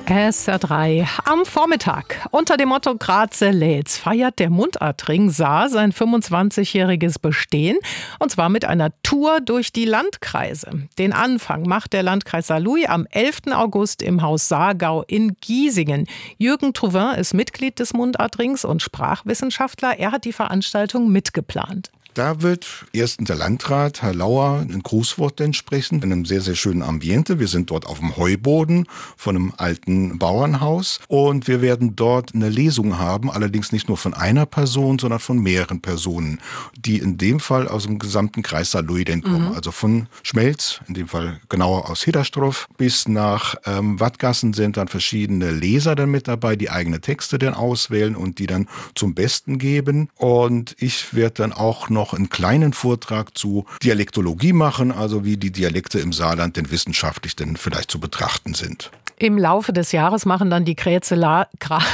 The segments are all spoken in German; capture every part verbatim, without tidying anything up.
S R drei am Vormittag. Unter dem Motto Graze lädt's feiert der Mundartring Saar sein fünfundzwanzigjähriges Bestehen. Und zwar mit einer Tour durch die Landkreise. Den Anfang macht der Landkreis Saarlouis am elften August im Haus Saargau in Giesingen. Jürgen Trouvin ist Mitglied des Mundartrings und Sprachwissenschaftler. Er hat die Veranstaltung mitgeplant. Da wird erstens der Landrat, Herr Lauer, ein Grußwort entsprechen, in einem sehr, sehr schönen Ambiente. Wir sind dort auf dem Heuboden von einem alten Bauernhaus und wir werden dort eine Lesung haben, allerdings nicht nur von einer Person, sondern von mehreren Personen, die in dem Fall aus dem gesamten Kreis Saarlouis denn kommen. Mhm. Also von Schmelz, in dem Fall genauer aus Hidderstroff, bis nach ähm, Wattgassen sind dann verschiedene Leser dann mit dabei, die eigene Texte dann auswählen und die dann zum Besten geben. Und ich werde dann auch noch einen kleinen Vortrag zu Dialektologie machen, also wie die Dialekte im Saarland denn wissenschaftlich denn vielleicht zu betrachten sind. Im Laufe des Jahres machen dann die Graze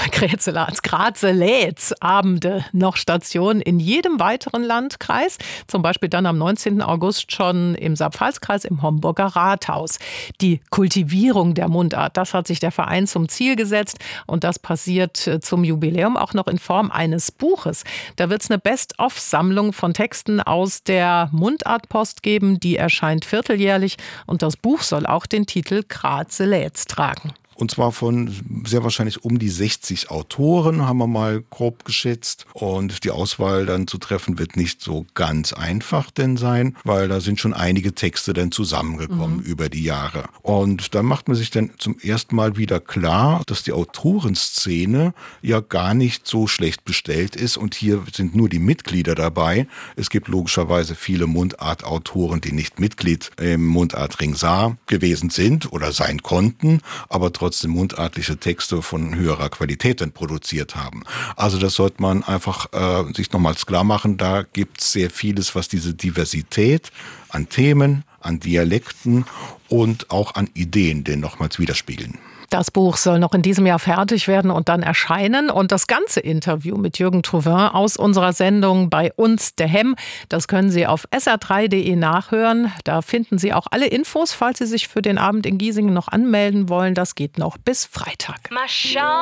lädt's Abende noch Station in jedem weiteren Landkreis. Zum Beispiel dann am neunzehnten August schon im Saar-Pfalz-Kreis im Homburger Rathaus. Die Kultivierung der Mundart, das hat sich der Verein zum Ziel gesetzt. Und das passiert zum Jubiläum auch noch in Form eines Buches. Da wird es eine Best-of-Sammlung von Texten aus der Mundartpost geben. Die erscheint vierteljährlich. Und das Buch soll auch den Titel Graze lädt's tragen. Und zwar von sehr wahrscheinlich um die sechzig Autoren, haben wir mal grob geschätzt. Und die Auswahl dann zu treffen wird nicht so ganz einfach denn sein, weil da sind schon einige Texte dann zusammengekommen mhm. über die Jahre. Und da macht man sich dann zum ersten Mal wieder klar, dass die Autorenszene ja gar nicht so schlecht bestellt ist. Und hier sind nur die Mitglieder dabei. Es gibt logischerweise viele Mundartautoren, die nicht Mitglied im Mundartring Saar gewesen sind oder sein konnten, aber trotzdem trotzdem mundartliche Texte von höherer Qualität dann produziert haben. Also das sollte man einfach äh, sich nochmals klar machen. Da gibt es sehr vieles, was diese Diversität an Themen, an Dialekten und auch an Ideen denn nochmals widerspiegeln. Das Buch soll noch in diesem Jahr fertig werden und dann erscheinen. Und das ganze Interview mit Jürgen Trouvin aus unserer Sendung Bei uns der Hemm, das können Sie auf S R drei punkt de nachhören. Da finden Sie auch alle Infos, falls Sie sich für den Abend in Giesingen noch anmelden wollen. Das geht noch bis Freitag.